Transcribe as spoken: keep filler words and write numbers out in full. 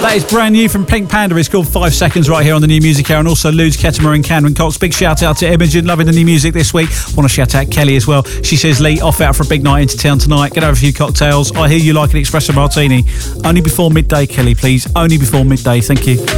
That is brand new from Pink Panda. It's called Five Seconds right here on the New Music Hour, and also Ludes, Kettimer and Cameron Cox. Big shout out to Imogen, loving the new music this week. Want to shout out Kelly as well. She says, Lee, off out for a big night into town tonight. Get over a few cocktails. I hear you like an espresso martini. Only before midday, Kelly, please. Only before midday. Thank you.